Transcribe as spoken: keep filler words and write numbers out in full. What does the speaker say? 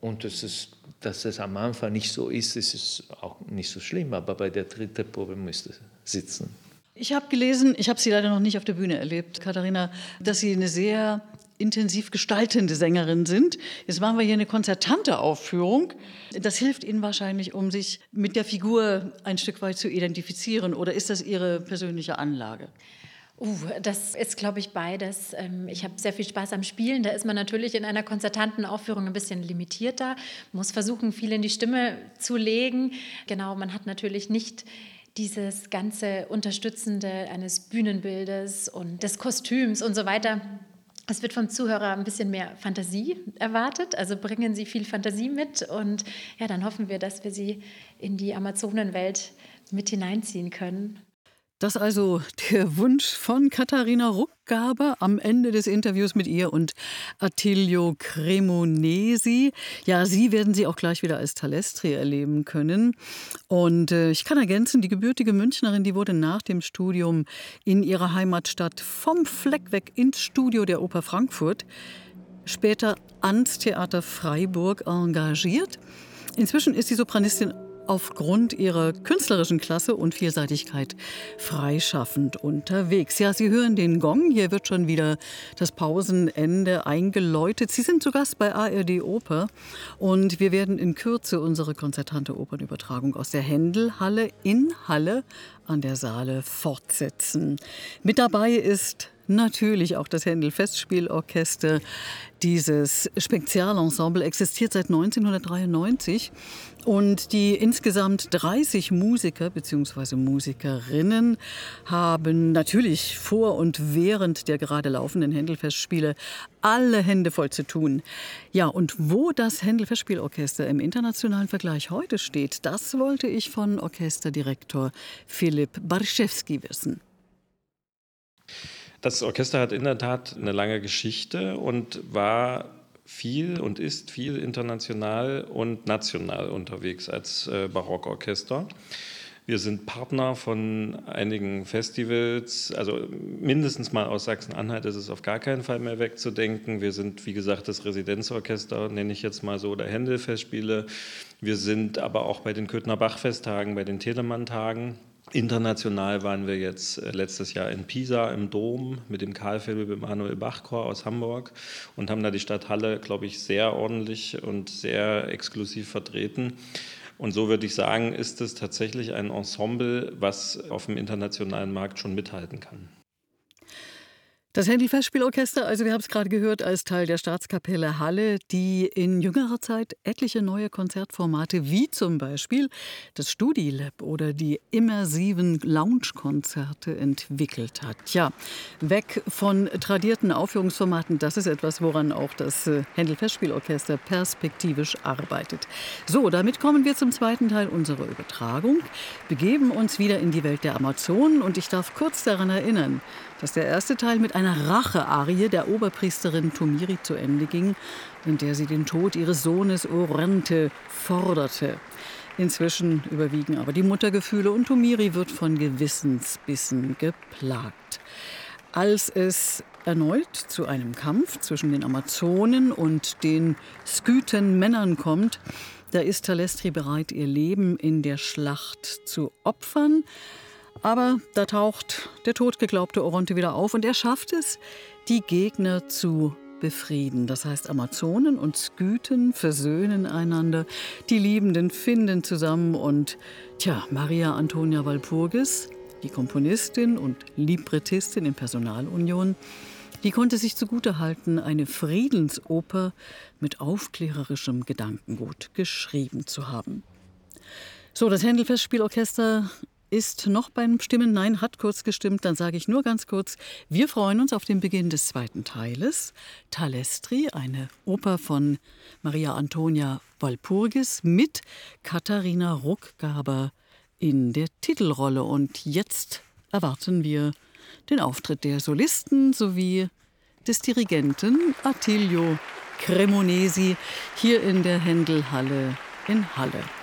Und das ist, dass es am Anfang nicht so ist, ist es auch nicht so schlimm, aber bei der dritten Probe müsste es sitzen. Ich habe gelesen, ich habe Sie leider noch nicht auf der Bühne erlebt, Katharina, dass Sie eine sehr intensiv gestaltende Sängerin sind. Jetzt machen wir hier eine konzertante Aufführung. Das hilft Ihnen wahrscheinlich, um sich mit der Figur ein Stück weit zu identifizieren. Oder ist das Ihre persönliche Anlage? Uh, das ist, glaube ich, beides. Ich habe sehr viel Spaß am Spielen. Da ist man natürlich in einer konzertanten Aufführung ein bisschen limitierter, muss versuchen, viel in die Stimme zu legen. Genau, man hat natürlich nicht dieses ganze Unterstützende eines Bühnenbildes und des Kostüms und so weiter. Es wird vom Zuhörer ein bisschen mehr Fantasie erwartet, also bringen Sie viel Fantasie mit und ja, dann hoffen wir, dass wir Sie in die Amazonenwelt mit hineinziehen können. Das also der Wunsch von Katharina Ruckgaber am Ende des Interviews mit ihr und Attilio Cremonesi. Ja, Sie werden sie auch gleich wieder als Thalestri erleben können. Und äh, ich kann ergänzen, die gebürtige Münchnerin, die wurde nach dem Studium in ihrer Heimatstadt vom Fleck weg ins Studio der Oper Frankfurt, später ans Theater Freiburg engagiert. Inzwischen ist die Sopranistin aufgrund ihrer künstlerischen Klasse und Vielseitigkeit freischaffend unterwegs. Ja, Sie hören den Gong. Hier wird schon wieder das Pausenende eingeläutet. Sie sind zu Gast bei A R D Oper und wir werden in Kürze unsere konzertante Opernübertragung aus der Händel-Halle in Halle an der Saale fortsetzen. Mit dabei ist natürlich auch das Händel-Festspielorchester. Dieses Spezialensemble existiert seit neunzehnhundertdreiundneunzig und die insgesamt dreißig Musiker bzw. Musikerinnen haben natürlich vor und während der gerade laufenden Händel-Festspiele alle Hände voll zu tun. Ja, und wo das Händel-Festspielorchester im internationalen Vergleich heute steht, das wollte ich von Orchesterdirektor Philipp Barszewski wissen. Das Orchester hat in der Tat eine lange Geschichte und war viel und ist viel international und national unterwegs als äh, Barockorchester. Wir sind Partner von einigen Festivals, also mindestens mal aus Sachsen-Anhalt ist es auf gar keinen Fall mehr wegzudenken. Wir sind, wie gesagt, das Residenzorchester, nenne ich jetzt mal so, der Händel-Festspiele. Wir sind aber auch bei den Köthner Bach-Festtagen, bei den Telemann-Tagen. International waren wir jetzt letztes Jahr in Pisa im Dom mit dem Karl Philipp Emanuel Bach Chor aus Hamburg und haben da die Stadt Halle, glaube ich, sehr ordentlich und sehr exklusiv vertreten. Und so würde ich sagen, ist es tatsächlich ein Ensemble, was auf dem internationalen Markt schon mithalten kann. Das Händel-Festspielorchester, also wir haben es gerade gehört, als Teil der Staatskapelle Halle, die in jüngerer Zeit etliche neue Konzertformate wie zum Beispiel das Studi-Lab oder die immersiven Lounge-Konzerte entwickelt hat. Ja, weg von tradierten Aufführungsformaten, das ist etwas, woran auch das Händel-Festspielorchester perspektivisch arbeitet. So, damit kommen wir zum zweiten Teil unserer Übertragung, begeben uns wieder in die Welt der Amazonen und ich darf kurz daran erinnern, dass der erste Teil mit einer Rache-Arie der Oberpriesterin Tomiri zu Ende ging, in der sie den Tod ihres Sohnes Orente forderte. Inzwischen überwiegen aber die Muttergefühle und Tomiri wird von Gewissensbissen geplagt. Als es erneut zu einem Kampf zwischen den Amazonen und den Skythen-Männern kommt, da ist Thalestri bereit, ihr Leben in der Schlacht zu opfern. Aber da taucht der totgeglaubte Oronte wieder auf und er schafft es, die Gegner zu befrieden. Das heißt, Amazonen und Skythen versöhnen einander, die Liebenden finden zusammen und tja, Maria Antonia Walpurgis, die Komponistin und Librettistin in Personalunion, die konnte sich zugutehalten, eine Friedensoper mit aufklärerischem Gedankengut geschrieben zu haben. So, das Händel-Festspielorchester ist noch beim Stimmen? Nein, hat kurz gestimmt. Dann sage ich nur ganz kurz, wir freuen uns auf den Beginn des zweiten Teiles. Thalestri, eine Oper von Maria Antonia Walpurgis mit Katharina Ruckgaber in der Titelrolle. Und jetzt erwarten wir den Auftritt der Solisten sowie des Dirigenten Attilio Cremonesi hier in der Händel-Halle in Halle.